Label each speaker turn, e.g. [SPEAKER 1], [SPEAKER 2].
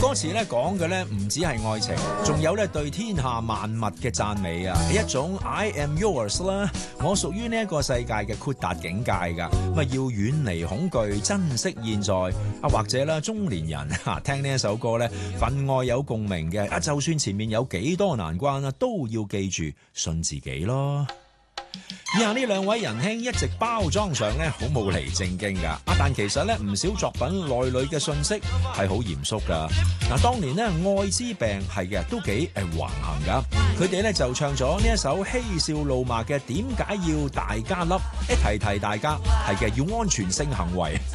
[SPEAKER 1] 歌詞咧講嘅咧唔止係愛情，仲有咧對天下萬物嘅讚美啊，係一種 I am yours 啦，我屬於呢一個世界嘅豁達境界㗎。咁啊要遠離恐懼，珍惜現在啊，或者啦中年人聽呢一首歌咧，分外有共鳴嘅啊，就算前面有幾多難關啦，都要記住信自己咯。以下呢兩位仁兄一直包裝上咧好冇厘正經噶，但其實咧唔少作品內裏嘅信息係好嚴肅噶。嗱，當年咧愛滋病係嘅都幾橫行噶，佢哋咧就唱咗呢一首嬉笑怒罵嘅點解要大家粒，提提大家係嘅要安全性行為。